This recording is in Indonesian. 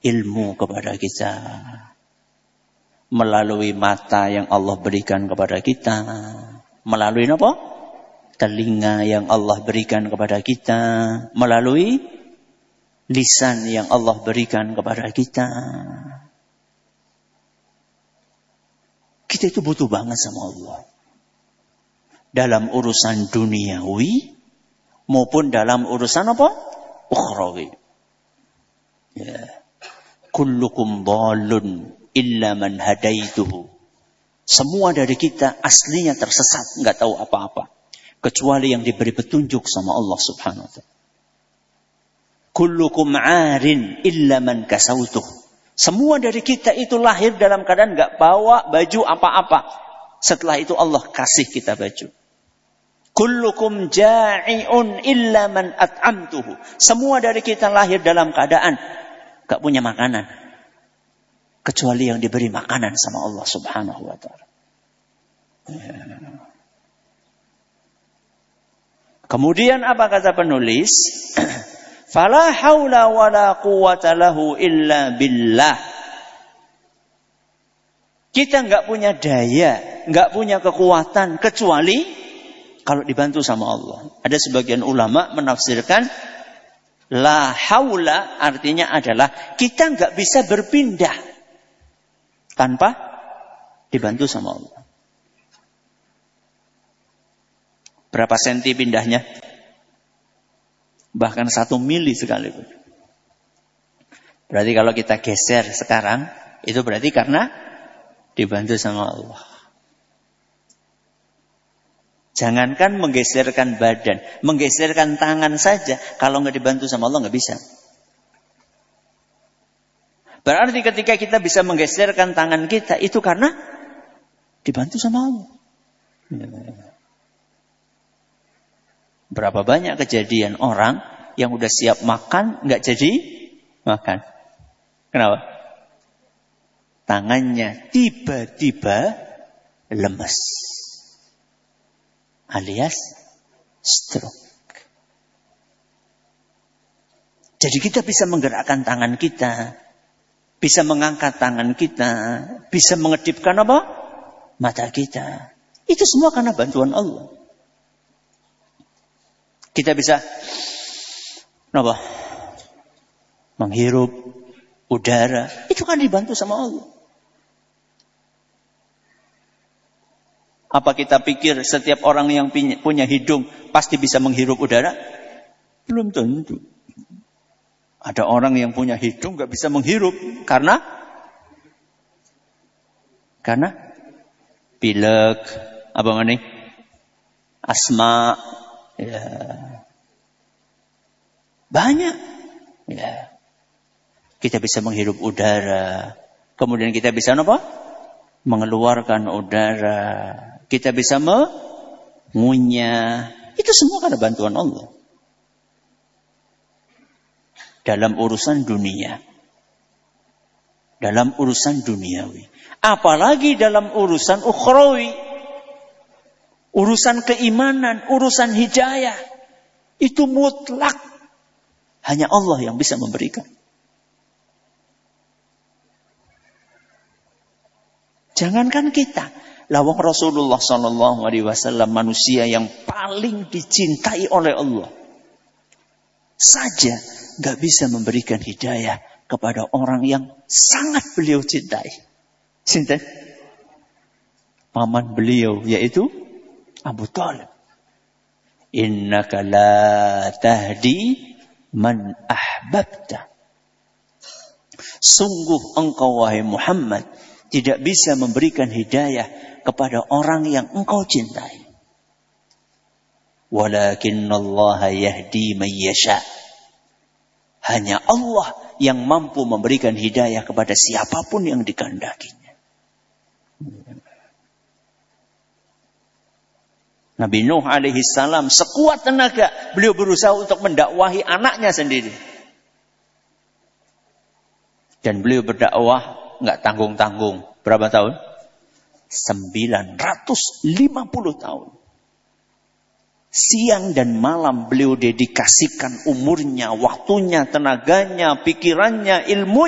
ilmu kepada kita. Melalui mata yang Allah berikan kepada kita. Melalui apa? Telinga yang Allah berikan kepada kita. Melalui lisan yang Allah berikan kepada kita. Kita itu butuh banget sama Allah. Dalam urusan duniawi maupun dalam urusan apa? Ukhrawi. Ya. Kullukum dhalun illa man hadaituhu. Semua dari kita aslinya tersesat, enggak tahu apa-apa kecuali yang diberi petunjuk sama Allah Subhanahu wa taala. Kullukum 'arin illa man kasautuh. Semua dari kita itu lahir dalam keadaan enggak bawa baju apa-apa. Setelah itu Allah kasih kita baju. Kullukum ja'i'un illa man at'amtuhu. Semua dari kita lahir dalam keadaan enggak punya makanan kecuali yang diberi makanan sama Allah Subhanahu wa taala. Kemudian apa kata penulis? Fala haula wala quwwata lahu illa billah. Kita enggak punya daya, enggak punya kekuatan kecuali kalau dibantu sama Allah. Ada sebagian ulama menafsirkan la haula artinya adalah kita enggak bisa berpindah tanpa dibantu sama Allah. Berapa senti pindahnya? Bahkan 1 mili sekalipun. Berarti kalau kita geser sekarang, itu berarti karena dibantu sama Allah. Jangankan menggeserkan badan, menggeserkan tangan saja, kalau nggak dibantu sama Allah nggak bisa. Berarti ketika kita bisa menggeserkan tangan kita, itu karena dibantu sama Allah. Berapa banyak kejadian orang yang udah siap makan, nggak jadi makan. Kenapa? Tangannya tiba-tiba lemes. Alias stroke. Jadi kita bisa menggerakkan tangan kita. Bisa mengangkat tangan kita. Bisa mengedipkan apa? Mata kita. Itu semua karena bantuan Allah. Kita bisa apa? Menghirup udara. Itu kan dibantu sama Allah. Apa kita pikir setiap orang yang punya hidung pasti bisa menghirup udara? Belum tentu. Ada orang yang punya hidung gak bisa menghirup. Karena pilek, apa namanya? Asma. Ya. Banyak. Ya. Kita bisa menghirup udara. Kemudian kita bisa apa? Mengeluarkan udara. Kita bisa mengunyah. Itu semua karena bantuan Allah. Dalam urusan dunia. Dalam urusan duniawi. Apalagi dalam urusan ukhrawi. Urusan keimanan, urusan hidayah. Itu mutlak. Hanya Allah yang bisa memberikan. Jangankan kita. Lawang Rasulullah SAW manusia yang paling dicintai oleh Allah. Saja gak bisa memberikan hidayah kepada orang yang sangat beliau cintai. Sinten? Paman beliau yaitu Abu Thalib. Innaka la tahdi man ahbabta. Sungguh engkau wahai Muhammad tidak bisa memberikan hidayah kepada orang yang engkau cintai. Walakinnallaha yahdi man yasha. Hanya Allah yang mampu memberikan hidayah kepada siapapun yang dikehendakinya. Nabi Nuh alaihi salam sekuat tenaga beliau berusaha untuk mendakwahi anaknya sendiri. Dan beliau berdakwah enggak tanggung-tanggung. Berapa tahun? 950 tahun. Siang dan malam beliau dedikasikan umurnya, waktunya, tenaganya, pikirannya, ilmunya